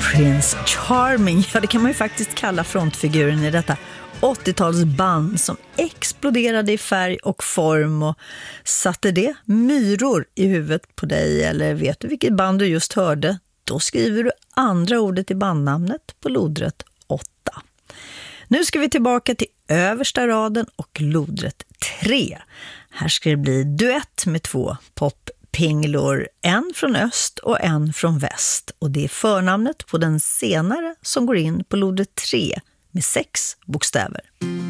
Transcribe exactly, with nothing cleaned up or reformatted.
Prince Charming, ja det kan man ju faktiskt kalla frontfiguren i detta åttiotalsband som exploderade i färg och form. Och satte det myror i huvudet på dig, eller vet du vilket band du just hörde? Då skriver du andra ordet i bandnamnet på lodrätt åtta. Nu ska vi tillbaka till översta raden och lodrätt tre. Här ska det bli duett med två poppinglor, en från öst och en från väst. Och det är förnamnet på den senare som går in på lodrätt tre med sex bokstäver.